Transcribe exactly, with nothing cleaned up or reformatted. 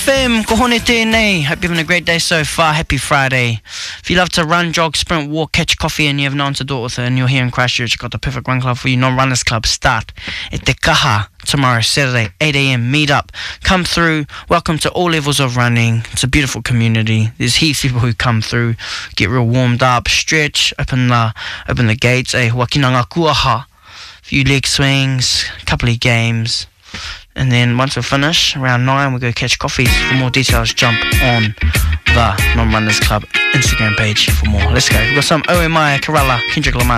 M, kohone tēnei. Hope you're having a great day so far. Happy Friday. If you love to run, jog, sprint, walk, catch coffee, and you have no one to do it with, and you're here in Christchurch, got the perfect run club for you. Non-runners club start at Te Kaha tomorrow, Saturday, eight a.m. Meet up. Come through. Welcome to all levels of running. It's a beautiful community. There's heaps of people who come through, get real warmed up, stretch, open the open the gates. Eh, wakinanga kuaha. Few leg swings, couple of games. And then once we finish, around nine, we go catch coffees. For more details, jump on the Non-Runners Club Instagram page for more. Let's go. We've got some O M I, Kerala, Kendrick Lamar.